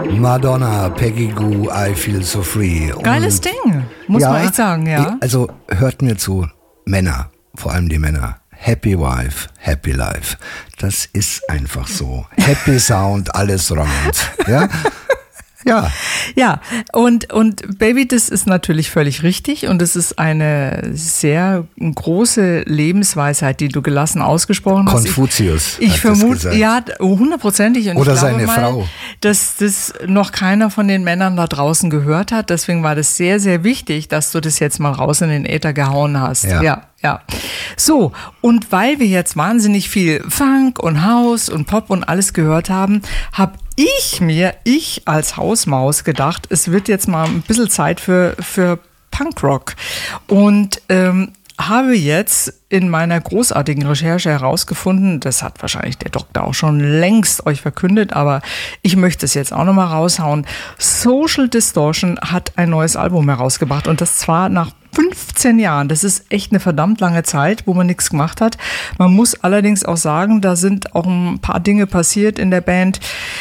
Madonna, Peggy Gou, I Feel So Free. Geiles Ding, muss man echt sagen, ja. Also hört mir zu, Männer, vor allem die Männer. Happy Wife, Happy Life. Das ist einfach so. Happy Sound, alles round. Ja? Ja. Ja, und Baby, das ist natürlich völlig richtig und es ist eine sehr große Lebensweisheit, die du gelassen ausgesprochen hast. Konfuzius. Ich vermute, ja, 100%ig. Und oder ich glaube seine mal, Frau. dass das noch keiner von den Männern da draußen gehört hat. Deswegen war das sehr, sehr wichtig, dass du das jetzt mal raus in den Äther gehauen hast. Ja. So, und weil wir jetzt wahnsinnig viel Funk und House und Pop und alles gehört haben, habe ich als Hausmaus gedacht, es wird jetzt mal ein bisschen Zeit für Punkrock. Und habe jetzt in meiner großartigen Recherche herausgefunden, das hat wahrscheinlich der Doktor auch schon längst euch verkündet, aber ich möchte es jetzt auch nochmal raushauen. Social Distortion hat ein neues Album herausgebracht und das zwar nach 15 Jahren. Das ist echt eine verdammt lange Zeit, wo man nichts gemacht hat. Man muss allerdings auch sagen, da sind auch ein paar Dinge passiert in der Band.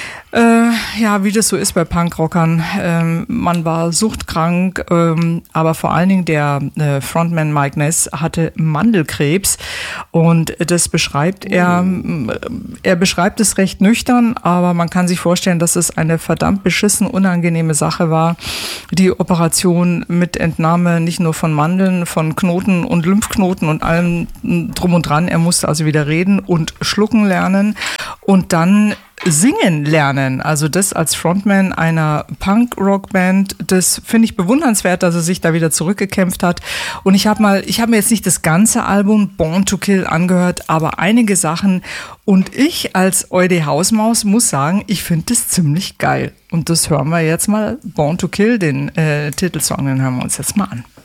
Ja, wie das so ist bei Punkrockern. Man war suchtkrank, aber vor allen Dingen der Frontman Mike Ness hatte Mandelkrebs und das beschreibt er beschreibt es recht nüchtern, aber man kann sich vorstellen, dass es eine verdammt beschissen unangenehme Sache war. Die Operation mit Entnahme nicht nur von Mandeln, von Knoten und Lymphknoten und allem drum und dran. Er musste also wieder reden und schlucken lernen und dann singen lernen, also das als Frontman einer Punk-Rock-Band, das finde ich bewundernswert, dass er sich da wieder zurückgekämpft hat. Und ich habe mir jetzt nicht das ganze Album Born to Kill angehört, aber einige Sachen. Und ich als EuD Hausmaus muss sagen, ich finde das ziemlich geil. Und das hören wir jetzt mal, Born to Kill, den Titelsong, den hören wir uns jetzt mal an.